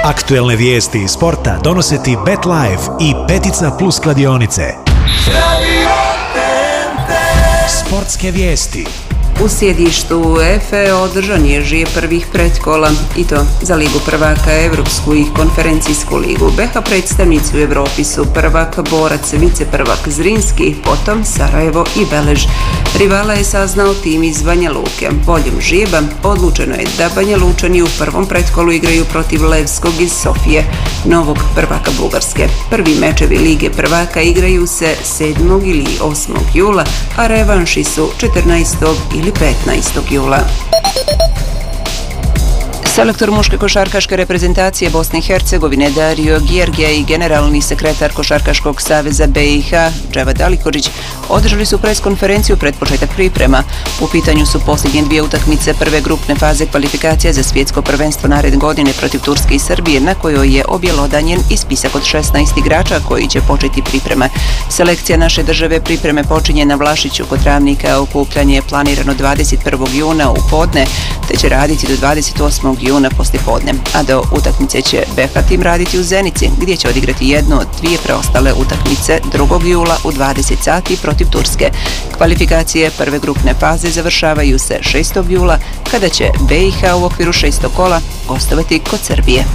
Aktuelne vijesti iz sporta donose ti BetLife i Petica Plus kladionice. Sportske vijesti. U sjedištu UEFA održan je žije prvih pretkola, i to za Ligu prvaka, Evropsku i konferencijsku ligu. BiH predstavnici u Evropi su prvak Borac, viceprvak Zrinski, potom Sarajevo i Belež. Rivala je saznao tim iz Banja Luke. Voljom žijeba odlučeno je da Banja Lučani u prvom pretkolu igraju protiv Levskog iz Sofije, novog prvaka Bugarske. Prvi mečevi Lige prvaka igraju se 7. ili 8. jula, a revanši su 14. ili 15. jula. Selektor muške košarkaške reprezentacije Bosne i Hercegovine Dario Gjergija i generalni sekretar Košarkaškog saveza BiH Dževad Alikhodžić održali su preskonferenciju pred početak priprema. U pitanju su posljednje dvije utakmice prve grupne faze kvalifikacija za svjetsko prvenstvo naredne godine protiv Turske i Srbije, na kojoj je objelodanjen i spisak od 16 igrača koji će početi pripreme. Selekcija naše države pripreme počinje na Vlašiću kod Travnika, okupljanje je planirano 21. juna u podne, te će raditi do 28. juna poslijepodne, a do utakmice će BiH tim raditi u Zenici, gdje će odigrati jednu od dvije preostale utakmice 2. jula u 20 sati protiv Turske. Kvalifikacije prve grupne faze završavaju se 6. jula, kada će BiH u okviru 6. kola gostovati kod Srbije.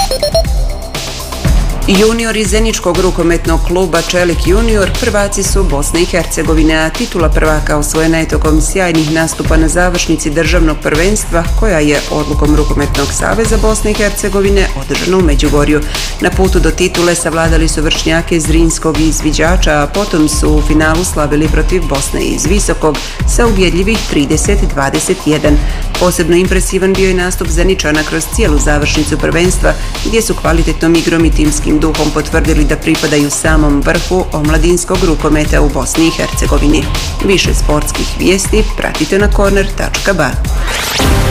Juniori Zeničkog rukometnog kluba Čelik junior prvaci su Bosne i Hercegovine, a titula prvaka osvojena je tokom sjajnih nastupa na završnici državnog prvenstva, koja je odlukom Rukometnog saveza Bosne i Hercegovine održana u Međugorju. Na putu do titule savladali su vršnjake Zrinskog i Izviđača, a potom su u finalu slavili protiv Bosne iz Visokog sa ubjedljivih 30-21. Posebno impresivan bio je nastup Zeničana kroz cijelu završnicu prvenstva, gdje su kvalitetnom igrom i timskim duhom potvrdili da pripadaju samom vrhu omladinskog rukometa u Bosni i Hercegovini. Više sportskih vijesti pratite na corner.ba.